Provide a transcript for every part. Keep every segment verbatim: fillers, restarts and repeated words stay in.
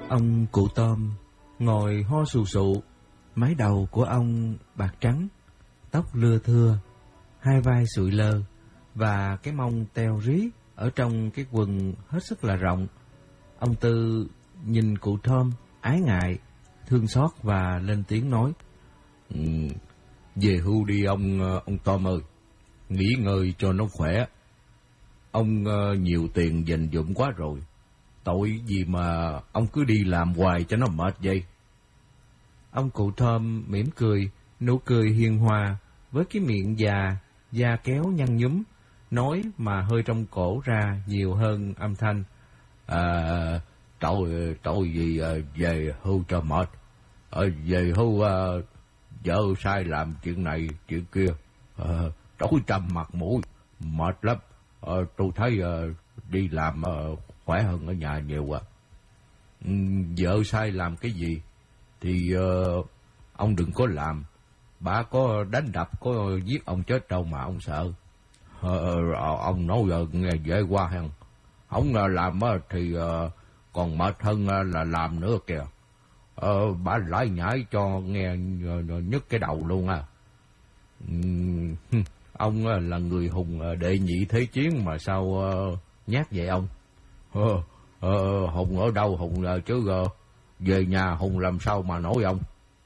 Ông cụ Tôm ngồi ho sù sụ, mái đầu của ông bạc trắng, tóc lưa thưa, hai vai sụi lơ và cái mông teo rí ở trong cái quần hết sức là rộng. Ông Tư nhìn cụ Thôm ái ngại, thương xót và lên tiếng nói: ừ, về hưu đi ông ông Tôm ơi, nghỉ ngơi cho nó khỏe. Ông uh, nhiều tiền dành dụm quá rồi, tội gì mà ông cứ đi làm hoài cho nó mệt vậy. Ông cụ Thôm mỉm cười, nụ cười hiền hòa với cái miệng già, da kéo nhăn nhúm, nói mà hơi trong cổ ra nhiều hơn âm thanh. À, tội tội gì uh, về hưu cho mệt, ở về hưu uh, vợ sai làm chuyện này chuyện kia, uh, tối trăm mặt mũi, mệt lắm. Uh, tôi thấy uh, đi làm uh, khỏe hơn ở nhà nhiều à. Um, vợ sai làm cái gì thì uh, ông đừng có làm. Bà có đánh đập, có giết ông chết đâu mà ông sợ. Uh, ông nói uh, nghe dễ qua hen. Ông uh, làm uh, thì uh, còn mệt hơn uh, là làm nữa kìa. Uh, bà lại nhảy cho nghe uh, nhức cái đầu luôn à. Um, ông uh, là người hùng uh, đệ nhị thế chiến mà sao uh, nhát vậy ông? Uh, uh, hùng ở đâu hùng uh, chứ uh, về nhà hùng làm sao mà nổi ông?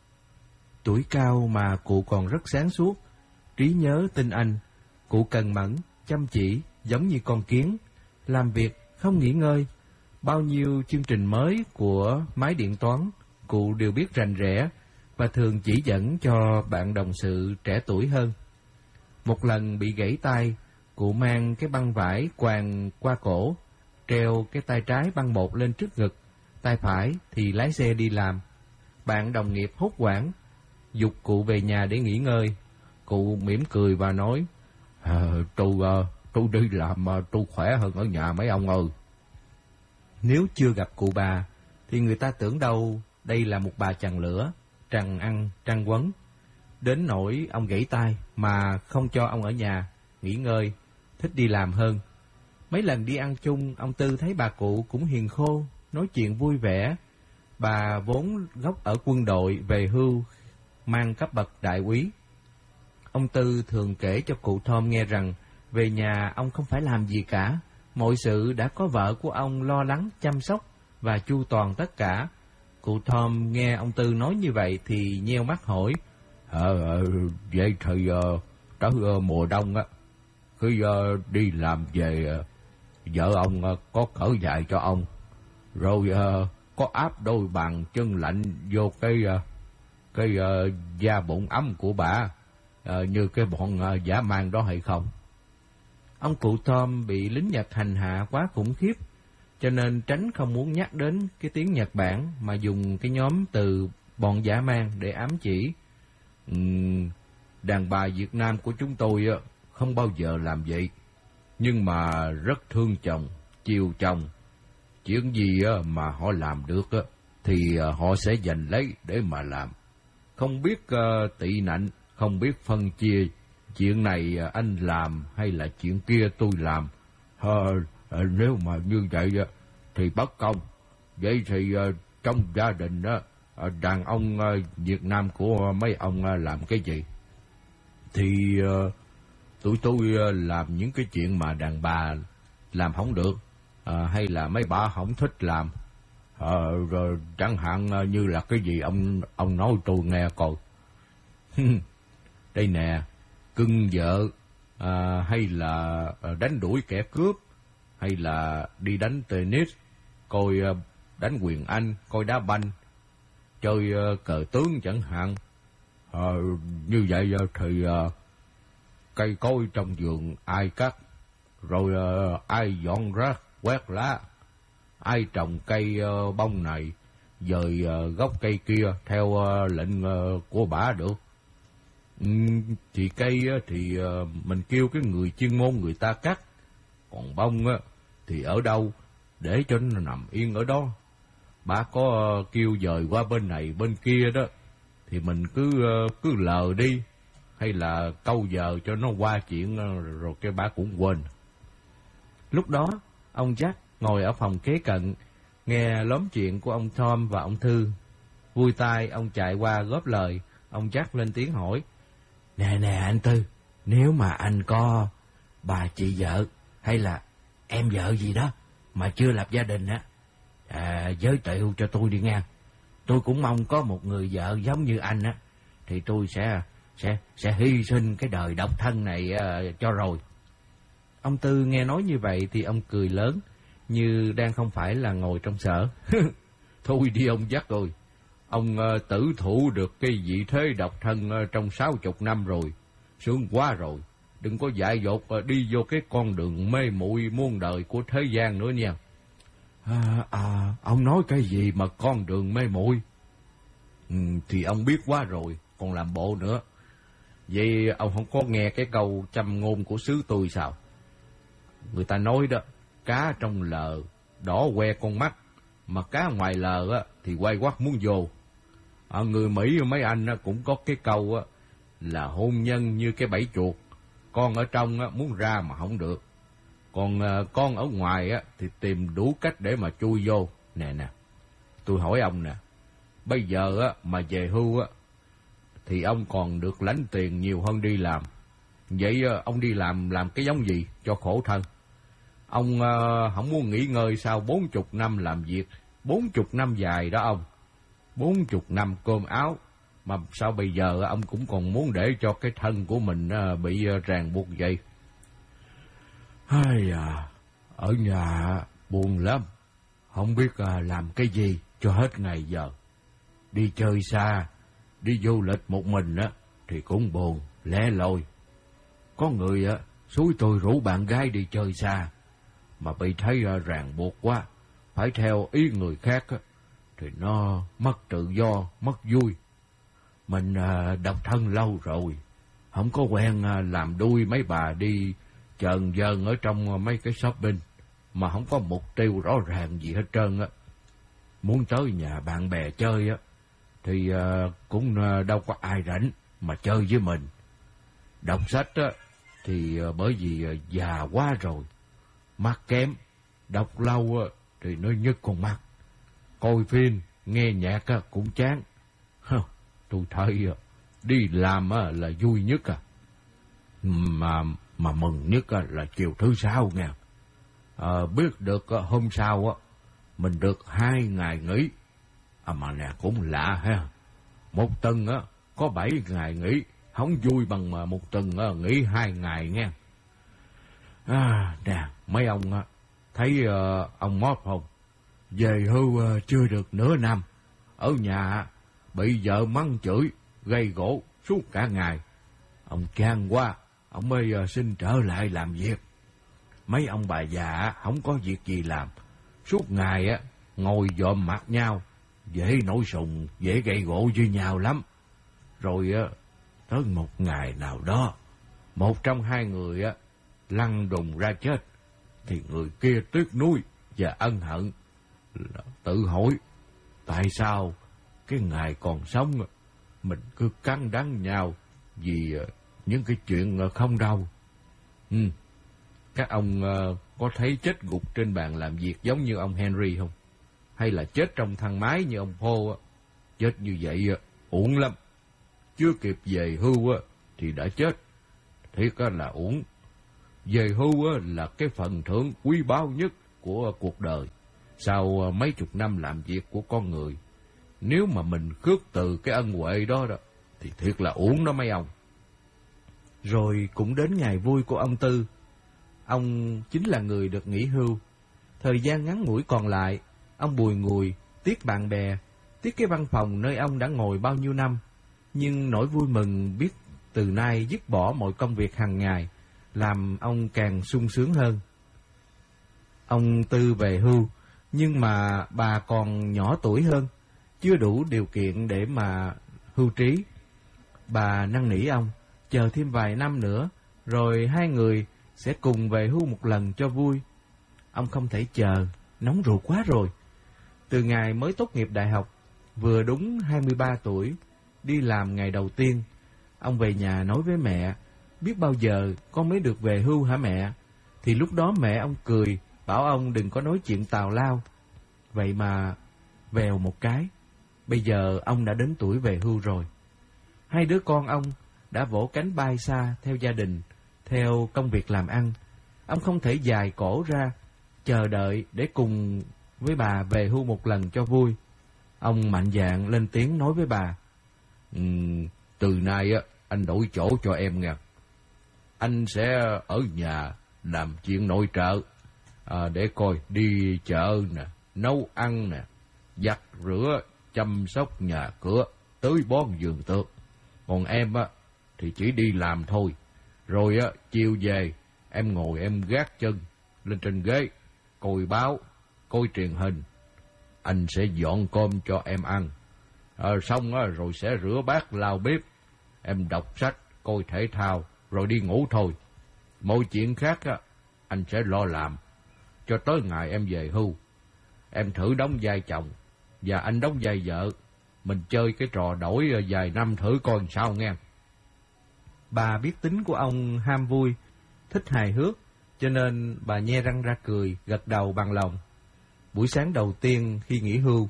Tuổi cao mà cụ còn rất sáng suốt, trí nhớ tinh anh. Cụ cần mẫn, chăm chỉ, giống như con kiến, làm việc không nghỉ ngơi. Bao nhiêu chương trình mới của máy điện toán, cụ đều biết rành rẽ và thường chỉ dẫn cho bạn đồng sự trẻ tuổi hơn. Một lần bị gãy tay, cụ mang cái băng vải quàng qua cổ, treo cái tay trái băng bột lên trước ngực, tay phải thì lái xe đi làm. Bạn đồng nghiệp hốt hoảng, giục cụ về nhà để nghỉ ngơi. Cụ mỉm cười và nói: à, tôi, uh, tôi đi làm uh, tôi khỏe hơn ở nhà mấy ông ơi. Nếu chưa gặp cụ bà, thì người ta tưởng đâu đây là một bà chằn lửa, trằn ăn, trăng quấn. Đến nỗi ông gãy tay mà không cho ông ở nhà, nghỉ ngơi, thích đi làm hơn. Mấy lần đi ăn chung, ông Tư thấy bà cụ cũng hiền khô, nói chuyện vui vẻ. Bà vốn gốc ở quân đội, về hưu, mang cấp bậc đại úy. Ông Tư thường kể cho cụ Thôm nghe rằng về nhà ông không phải làm gì cả, mọi sự đã có vợ của ông lo lắng, chăm sóc và chu toàn tất cả. Cụ Thôm nghe ông Tư nói như vậy thì nheo mắt hỏi: Ờ, ờ vậy thì uh, tới uh, mùa đông á, khi uh, đi làm về, uh, vợ ông uh, có cởi giày cho ông, rồi uh, có áp đôi bàn chân lạnh vô cái uh, cái uh, da bụng ấm của bà, uh, như cái bọn uh, dã man đó hay không? Ông cụ Thôm bị lính Nhật hành hạ quá khủng khiếp, cho nên tránh không muốn nhắc đến cái tiếng Nhật Bản mà dùng cái nhóm từ bọn dã man để ám chỉ. Uhm, đàn bà Việt Nam của chúng tôi uh, không bao giờ làm vậy, nhưng mà rất thương chồng, chiều chồng. Chuyện gì uh, mà họ làm được uh, thì uh, họ sẽ giành lấy để mà làm. Không biết uh, tị nạnh, không biết phân chia, chuyện này uh, anh làm hay là chuyện kia tôi làm. Uh, uh, nếu mà như vậy uh, thì bất công. Vậy thì uh, trong gia đình uh, uh, đàn ông uh, Việt Nam của uh, mấy ông uh, làm cái gì? Thì uh, tụi tôi uh, làm những cái chuyện mà đàn bà làm không được, uh, hay là mấy bà không thích làm. Ờ, rồi chẳng hạn như là cái gì ông ông nói tôi nghe coi. Đây nè, cưng vợ, à, hay là đánh đuổi kẻ cướp, hay là đi đánh tennis, coi đánh quyền Anh, coi đá banh, chơi cờ tướng chẳng hạn. Ờ, như vậy thì uh, cây cối trong vườn ai cắt, rồi uh, ai dọn rác, quét lá, ai trồng cây uh, bông này, dời uh, gốc cây kia theo uh, lệnh uh, của bả được. Uhm, thì cây uh, thì uh, mình kêu cái người chuyên môn người ta cắt, còn bông uh, thì ở đâu để cho nó nằm yên ở đó. Bả có uh, kêu dời qua bên này bên kia đó, thì mình cứ uh, cứ lờ đi, hay là câu giờ cho nó qua chuyện uh, rồi cái bả cũng quên. Lúc đó ông Jack ngồi ở phòng kế cận, Nghe lóm chuyện của ông Tom và ông Thư, vui tai ông chạy qua góp lời. Ông Jack lên tiếng hỏi: Nè nè anh Tư, nếu mà anh có bà chị vợ hay là em vợ gì đó mà chưa lập gia đình á, à, giới thiệu cho tôi đi ngang. Tôi cũng mong có một người vợ giống như anh á, thì tôi sẽ sẽ sẽ hy sinh cái đời độc thân này uh, cho rồi. Ông Tư nghe nói như vậy thì ông cười lớn, như đang không phải là ngồi trong sở. Thôi đi ông Jack ơi, ông uh, tử thủ được cái vị thế độc thân uh, trong sáu chục năm rồi, sướng quá rồi. Đừng có dại dột uh, đi vô cái con đường mê muội muôn đời của thế gian nữa nha. À, à, ông nói cái gì mà con đường mê muội? Ừ, thì ông biết quá rồi, còn làm bộ nữa. Vậy ông không có nghe cái câu châm ngôn của xứ tôi sao? Người ta nói đó, cá trong lờ đỏ que con mắt, mà cá ngoài lờ á thì quay quắt muốn vô. À, người Mỹ mấy anh á, cũng có cái câu á, là hôn nhân như cái bẫy chuột, con ở trong á, muốn ra mà không được, còn à, con ở ngoài á, thì tìm đủ cách để mà chui vô. Nè nè, tôi hỏi ông nè, bây giờ á, mà về hưu á, thì ông còn được lãnh tiền nhiều hơn đi làm. Vậy á, ông đi làm làm cái giống gì cho khổ thân? Ông à, không muốn nghỉ ngơi sau bốn chục năm làm việc, bốn chục năm dài đó ông, bốn chục năm cơm áo, mà sao bây giờ ông cũng còn muốn để cho cái thân của mình à, bị à, ràng buộc vậy? Ai à, ở nhà buồn lắm, không biết à, làm cái gì cho hết ngày giờ. Đi chơi xa, đi du lịch một mình á thì cũng buồn, lẻ loi. Có người á xúi tôi rủ bạn gái đi chơi xa, mà bị thấy à, ràng buộc quá, phải theo ý người khác á, thì nó mất tự do, mất vui. Mình à, độc thân lâu rồi, không có quen à, làm đuôi mấy bà đi chờn dờn ở trong mấy cái shopping, mà không có mục tiêu rõ ràng gì hết trơn á. Muốn tới nhà bạn bè chơi á, thì à, cũng à, đâu có ai rảnh mà chơi với mình. Đọc sách á, thì à, bởi vì à, già quá rồi, mắt kém, đọc lâu á, thì nó nhức con mắt. Coi phim, nghe nhạc á, cũng chán. Hơ, tôi thấy à, đi làm á, là vui nhất à. Mà mà mừng nhất á, là chiều thứ sáu nha. À, biết được á, hôm sau á, mình được hai ngày nghỉ. À mà nè, cũng lạ ha. Một tuần á, có bảy ngày nghỉ, không vui bằng mà một tuần á, nghỉ hai ngày nha. À, nè, mấy ông á, thấy uh, ông Mót không? Về hưu uh, chưa được nửa năm, ở nhà bị vợ mắng chửi, gây gỗ suốt cả ngày. Ông chán quá, ông mới uh, xin trở lại làm việc. Mấy ông bà già không có việc gì làm, suốt ngày á ngồi dòm mặt nhau, dễ nổi sùng, dễ gây gỗ với nhau lắm. Rồi á tới một ngày nào đó, một trong hai người á lăn đùng ra chết, thì người kia tiếc nuối và ân hận, tự hỏi tại sao cái ngày còn sống mình cứ cắn đắng nhau vì những cái chuyện không đâu. Ừ. Các ông uh, có thấy chết gục trên bàn làm việc giống như ông Henry không? Hay là chết trong thang máy như ông Paul á? Chết như vậy uh, uổng lắm. Chưa kịp về hưu uh, thì đã chết. Thiệt uh, là uổng. Về hưu uh, là cái phần thưởng quý báu nhất của uh, cuộc đời. Sau uh, mấy chục năm làm việc của con người, nếu mà mình khước từ cái ân huệ đó đó, thì thiệt là uổng đó mấy ông. Rồi cũng đến ngày vui của ông Tư. Ông chính là người được nghỉ hưu. Thời gian ngắn ngủi còn lại, ông bùi ngùi, tiếc bạn bè, tiếc cái văn phòng nơi ông đã ngồi bao nhiêu năm. Nhưng nỗi vui mừng biết từ nay dứt bỏ mọi công việc hàng ngày, làm ông càng sung sướng hơn. Ông Tư về hưu, nhưng mà bà còn nhỏ tuổi hơn, chưa đủ điều kiện để mà hưu trí. Bà năn nỉ ông, chờ thêm vài năm nữa, rồi hai người sẽ cùng về hưu một lần cho vui. Ông không thể chờ, nóng ruột quá rồi. Từ ngày mới tốt nghiệp đại học, vừa đúng hai mươi ba tuổi, đi làm ngày đầu tiên, ông về nhà nói với mẹ, biết bao giờ con mới được về hưu hả mẹ? Thì lúc đó mẹ ông cười, bảo ông đừng có nói chuyện tào lao. Vậy mà vèo một cái, bây giờ ông đã đến tuổi về hưu rồi. Hai đứa con ông đã vỗ cánh bay xa theo gia đình, theo công việc làm ăn. Ông không thể dài cổ ra, chờ đợi để cùng với bà về hưu một lần cho vui. Ông mạnh dạn lên tiếng nói với bà. Ừ, từ nay á, anh đổi chỗ cho em nha. Anh sẽ ở nhà làm chuyện nội trợ, à, để coi đi chợ nè, nấu ăn nè, giặt rửa, chăm sóc nhà cửa, tưới bón vườn tược. Còn em á thì chỉ đi làm thôi. Rồi á chiều về em ngồi em gác chân lên trên ghế, coi báo, coi truyền hình. Anh sẽ dọn cơm cho em ăn. À, xong á rồi sẽ rửa bát lau bếp. Em đọc sách, coi thể thao, rồi đi ngủ thôi. Mọi chuyện khác á anh sẽ lo làm cho tới ngày em về hưu. Em thử đóng vai chồng và anh đóng vai vợ. Mình chơi cái trò đổi vài năm thử coi sao nghe. Bà biết tính của ông ham vui, thích hài hước, cho nên bà nhe răng ra cười, gật đầu bằng lòng. Buổi sáng đầu tiên khi nghỉ hưu,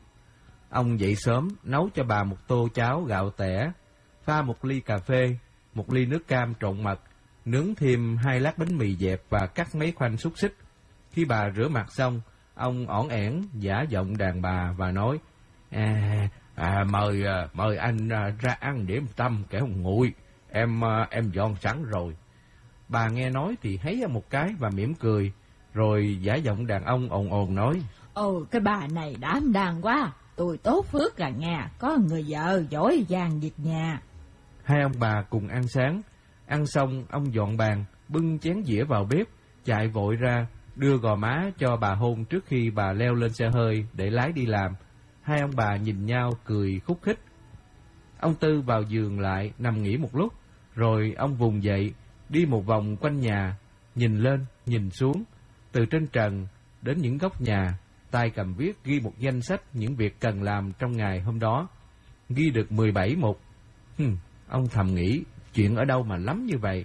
ông dậy sớm nấu cho bà một tô cháo gạo tẻ, pha một ly cà phê, một ly nước cam trộn mật, nướng thêm hai lát bánh mì dẹp và cắt mấy khoanh xúc xích. Khi bà rửa mặt xong, ông ỏn ẻn giả giọng đàn bà và nói: À, à mời mời anh ra ăn điểm tâm kẻo nguội, em em dọn sẵn rồi. Bà nghe nói thì hấy một cái và mỉm cười, rồi giả giọng đàn ông ồn ồn nói: Ồ, cái bà này đảm đang quá, tôi tốt phước à nhà, có người vợ giỏi giang việc nhà. Hai ông bà cùng ăn sáng. Ăn xong, ông dọn bàn, bưng chén dĩa vào bếp, chạy vội ra, đưa gò má cho bà hôn trước khi bà leo lên xe hơi để lái đi làm. Hai ông bà nhìn nhau cười khúc khích. Ông Tư vào giường lại, nằm nghỉ một lúc, rồi ông vùng dậy, đi một vòng quanh nhà, nhìn lên, nhìn xuống, từ trên trần đến những góc nhà, tay cầm viết ghi một danh sách những việc cần làm trong ngày hôm đó. Ghi được mười bảy mục. Hừm, ông thầm nghĩ, chuyện ở đâu mà lắm như vậy.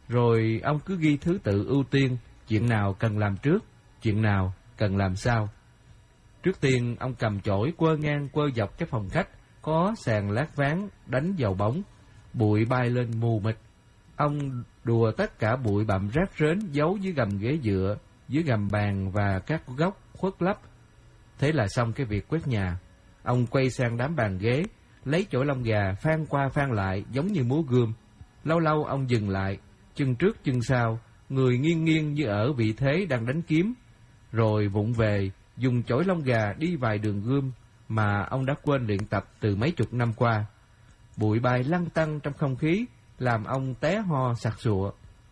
Rồi ông cứ ghi thứ tự ưu tiên, chuyện nào cần làm trước, chuyện nào cần làm sau. Trước tiên, ông cầm chổi quơ ngang quơ dọc cái phòng khách, có sàn lát ván đánh vào bóng, bụi bay lên mù mịt. Ông đùa tất cả bụi bặm rác rến giấu dưới gầm ghế dựa, dưới gầm bàn và các góc khuất lấp. Thế là xong cái việc quét nhà. Ông quay sang đám bàn ghế, lấy chổi lông gà phan qua phan lại giống như múa gươm. Lâu lâu ông dừng lại, chân trước chân sau, người nghiêng nghiêng như ở vị thế đang đánh kiếm, rồi vụng về dùng chổi lông gà đi vài đường gươm mà ông đã quên luyện tập từ mấy chục năm qua. Bụi bay lăn tăn trong không khí, làm ông té ho sặc sụa.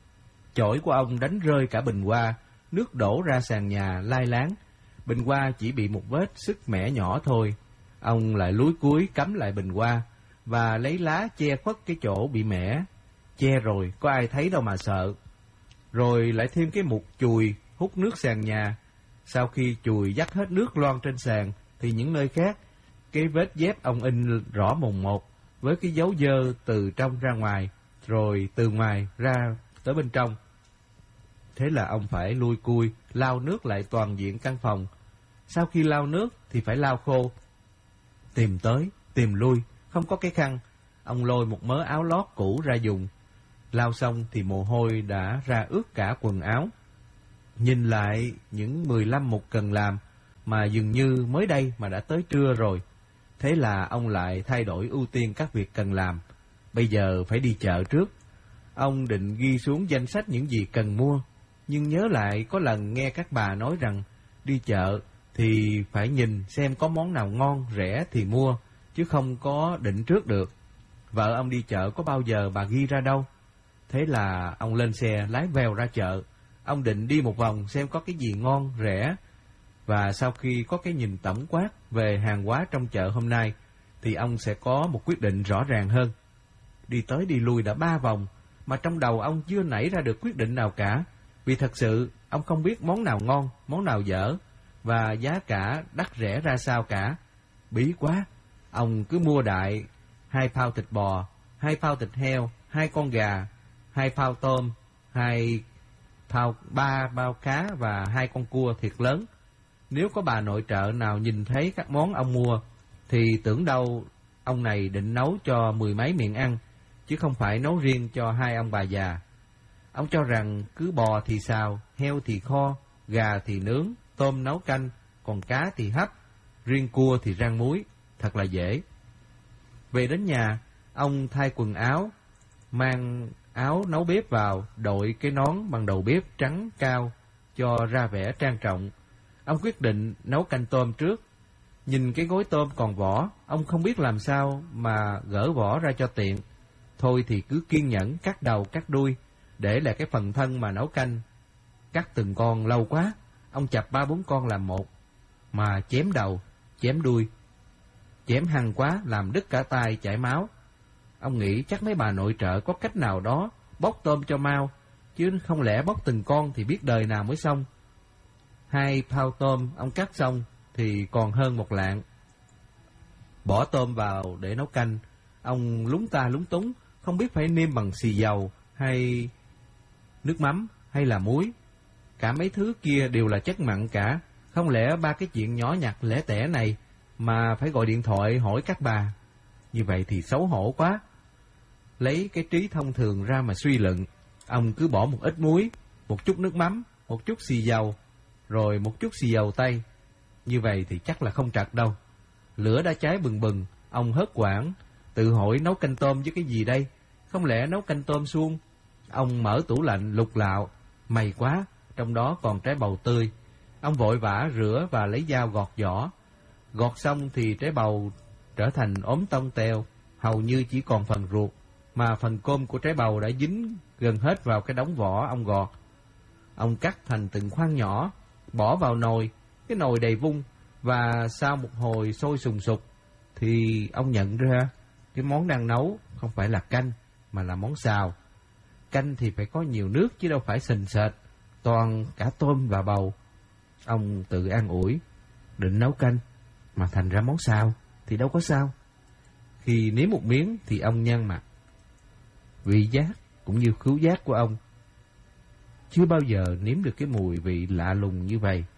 Chổi của ông đánh rơi cả bình hoa, nước đổ ra sàn nhà lai láng. Bình hoa chỉ bị một vết sức mẻ nhỏ thôi. Ông lại lúi cúi cắm lại bình hoa và lấy lá che khuất cái chỗ bị mẻ. Che rồi có ai thấy đâu mà sợ. Rồi lại thêm cái mục chùi hút nước sàn nhà. Sau khi chùi dắt hết nước loang trên sàn thì những nơi khác, cái vết dép ông in rõ mồn một với cái dấu dơ từ trong ra ngoài, rồi từ ngoài ra tới bên trong. Thế là ông phải lui cui lau nước lại toàn diện căn phòng. Sau khi lau nước thì phải lau khô. Tìm tới, tìm lui, không có cái khăn. Ông lôi một mớ áo lót cũ ra dùng. Lau xong thì mồ hôi đã ra ướt cả quần áo. Nhìn lại những mười lăm mục cần làm mà dường như mới đây mà đã tới trưa rồi. Thế là ông lại thay đổi ưu tiên các việc cần làm. Bây giờ phải đi chợ trước. Ông định ghi xuống danh sách những gì cần mua. Nhưng nhớ lại có lần nghe các bà nói rằng đi chợ thì phải nhìn xem có món nào ngon, rẻ thì mua, chứ không có định trước được. Vợ ông đi chợ có bao giờ bà ghi ra đâu. Thế là ông lên xe lái vèo ra chợ. Ông định đi một vòng xem có cái gì ngon, rẻ. Và sau khi có cái nhìn tổng quát về hàng hóa trong chợ hôm nay, thì ông sẽ có một quyết định rõ ràng hơn. Đi tới đi lui đã ba vòng, mà trong đầu ông chưa nảy ra được quyết định nào cả. Vì thật sự, ông không biết món nào ngon, món nào dở, và giá cả đắt rẻ ra sao cả. Bí quá, ông cứ mua đại hai phao thịt bò, hai phao thịt heo, hai con gà, hai phao tôm, hai phao ba bao cá và hai con cua thiệt lớn. Nếu có bà nội trợ nào nhìn thấy các món ông mua, thì tưởng đâu ông này định nấu cho mười mấy miệng ăn, chứ không phải nấu riêng cho hai ông bà già. Ông cho rằng cứ bò thì xào, heo thì kho, gà thì nướng, tôm nấu canh, còn cá thì hấp, riêng cua thì rang muối, thật là dễ. Về đến nhà, ông thay quần áo, mang áo nấu bếp vào, đội cái nón bằng đầu bếp trắng cao, cho ra vẻ trang trọng. Ông quyết định nấu canh tôm trước. Nhìn cái gối tôm còn vỏ, ông không biết làm sao mà gỡ vỏ ra cho tiện. Thôi thì cứ kiên nhẫn cắt đầu cắt đuôi, để lại cái phần thân mà nấu canh. Cắt từng con lâu quá, ông chặt ba bốn con làm một, mà chém đầu, chém đuôi. Chém hăng quá làm đứt cả tay chảy máu. Ông nghĩ chắc mấy bà nội trợ có cách nào đó bóc tôm cho mau, chứ không lẽ bóc từng con thì biết đời nào mới xong. Hai phao tôm ông cắt xong thì còn hơn một lạng. Bỏ tôm vào để nấu canh, ông lúng ta lúng túng, không biết phải nêm bằng xì dầu hay nước mắm hay là muối. Cả mấy thứ kia đều là chất mặn cả, không lẽ ba cái chuyện nhỏ nhặt lẻ tẻ này mà phải gọi điện thoại hỏi các bà. Như vậy thì xấu hổ quá. Lấy cái trí thông thường ra mà suy luận, ông cứ bỏ một ít muối, một chút nước mắm, một chút xì dầu, rồi một chút xì dầu tây. Như vậy thì chắc là không trật đâu. Lửa đã cháy bừng bừng, ông hớt quảng, tự hỏi nấu canh tôm với cái gì đây? Không lẽ nấu canh tôm suông? Ông mở tủ lạnh lục lạo, may quá, trong đó còn trái bầu tươi. Ông vội vã rửa và lấy dao gọt vỏ. Gọt xong thì trái bầu trở thành ốm tông teo, hầu như chỉ còn phần ruột, mà phần côm của trái bầu đã dính gần hết vào cái đống vỏ ông gọt. Ông cắt thành từng khoan nhỏ, bỏ vào nồi, cái nồi đầy vung, và sau một hồi sôi sùng sục, thì ông nhận ra cái món đang nấu không phải là canh, mà là món xào. Canh thì phải có nhiều nước chứ đâu phải sình sệt, toàn cả tôm và bầu. Ông tự an ủi, định nấu canh, mà thành ra món xào thì đâu có sao. Khi nếm một miếng thì ông nhăn mặt. Vị giác cũng như khứu giác của ông chưa bao giờ nếm được cái mùi vị lạ lùng như vậy.